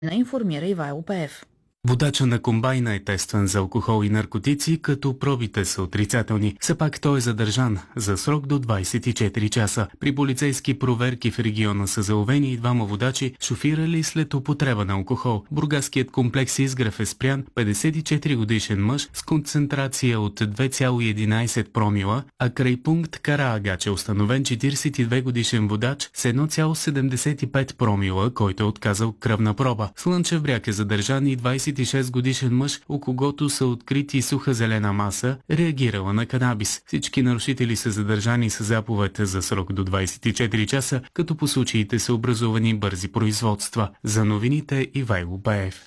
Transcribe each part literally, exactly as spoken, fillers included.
информира Ивайло Пеев. Водача на комбайна е тестван за алкохол и наркотици, като пробите са отрицателни. Все пак той е задържан за срок до двадесет и четири часа. При полицейски проверки в региона са заловени и двама водачи, шофирали след употреба на алкохол. Бургаският комплекс Изгрев е спрян петдесет и четири годишен мъж с концентрация от две цяло единадесет промила, а край пункт Караагач е установен четиридесет и две годишен водач с едно цяло седемдесет и пет промила, който е отказал кръвна проба. Слънчев бряг е задържан и двадесет и шест годишен мъж, у когото са открити суха зелена маса, реагирала на канабис. Всички нарушители са задържани с заповед за срок до двадесет и четири часа, като по случаите са образувани бързи производства. За новините Ивайло Пеев.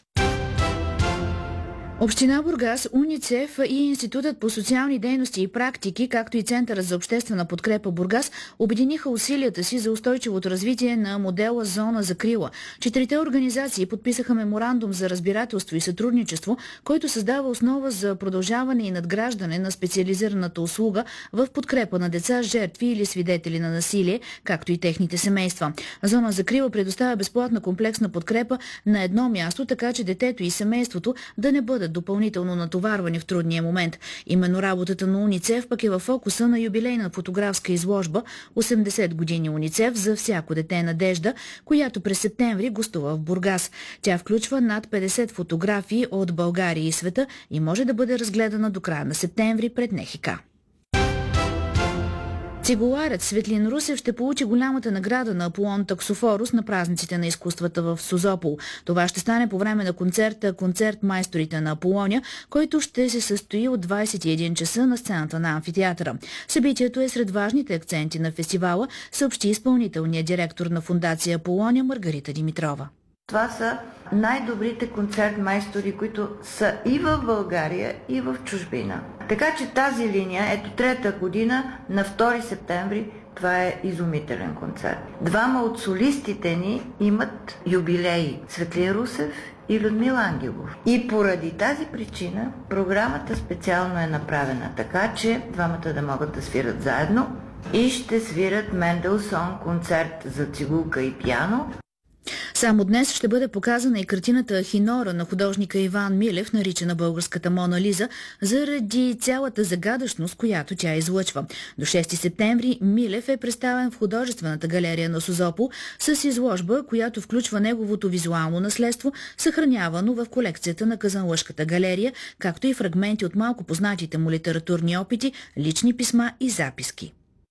Община Бургас, УНИЦЕФ и Институтът по социални дейности и практики, както и Центърът за обществена подкрепа Бургас, обединиха усилията си за устойчивото развитие на модела Зона закрила. Четирите организации подписаха меморандум за разбирателство и сътрудничество, който създава основа за продължаване и надграждане на специализираната услуга в подкрепа на деца, жертви или свидетели на насилие, както и техните семейства. Зона закрила предоставя безплатна комплексна подкрепа на едно място, така че детето и семейството да не бъдат допълнително натоварвани в трудния момент. Именно работата на УНИЦЕФ пък е във фокуса на юбилейна фотографска изложба осемдесет години УНИЦЕФ за всяко дете надежда, която през септември гостува в Бургас. Тя включва над петдесет фотографии от България и света и може да бъде разгледана до края на септември пред НЕХИК. Цигуларят Светлин Русев ще получи голямата награда на Аполон Таксофорус на празниците на изкуствата в Созопол. Това ще стане по време на концерта «Концерт майсторите на Аполония», който ще се състои от двадесет и един часа на сцената на амфитеатъра. Събитието е сред важните акценти на фестивала, съобщи изпълнителният директор на фондация Аполония Маргарита Димитрова. Това са най-добрите концерт-майстори, които са и в България, и в чужбина. Така че тази линия, ето трета година, на втори септември, това е изумителен концерт. Двама от солистите ни имат юбилеи – Светлин Русев и Людмила Ангелов. И поради тази причина програмата специално е направена така, че двамата да могат да свират заедно и ще свират Менделсон концерт за цигулка и пиано. Само днес ще бъде показана и картината Ахинора на художника Иван Милев, наричана българската Мона Лиза, заради цялата загадъчност, която тя излъчва. До шести септември Милев е представен в художествената галерия на Созопол с изложба, която включва неговото визуално наследство, съхранявано в колекцията на Казанлъшката галерия, както и фрагменти от малко познатите му литературни опити, лични писма и записки.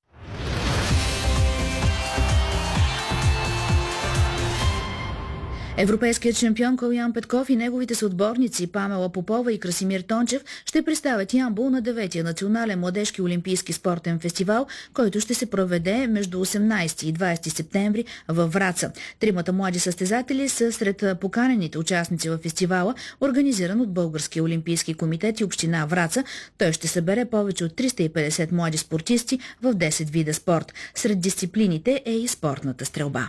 Европейският шампион Калян Петков и неговите съотборници Памела Попова и Красимир Тончев ще представят Ямбол на деветия национален младежки олимпийски спортен фестивал, който ще се проведе между осемнадесети и двадесети септември във Враца. Тримата млади състезатели са сред поканените участници във фестивала, организиран от Българския олимпийски комитет и община Враца. Той ще събере повече от триста и петдесет млади спортисти в десет вида спорт. Сред дисциплините е и спортната стрелба.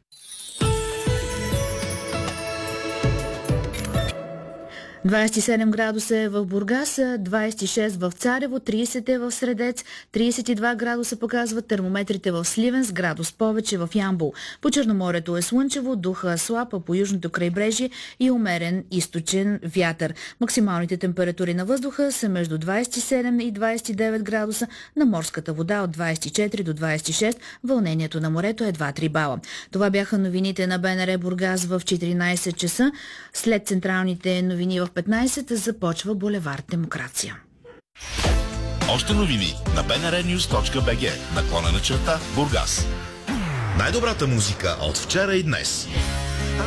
двадесет и седем градуса е в Бургас, двадесет и шест в Царево, тридесет е в Средец, тридесет и два градуса показват термометрите в Сливен, с градус повече в Ямбол. По Черноморието е слънчево, духа слаб, а по южното крайбрежие и умерен източен вятър. Максималните температури на въздуха са между двадесет и седем и двадесет и девет градуса, на морската вода от двадесет и четири до двадесет и шест, вълнението на морето е два-три бала. Това бяха новините на БНР Бургас в четиринадесет часа. След централните новини в петнадесет започва булевард Демокрация. Още новини на би ен ар нюз точка би джи, наклонена черта Бургас. Най-добрата музика от вчера и днес.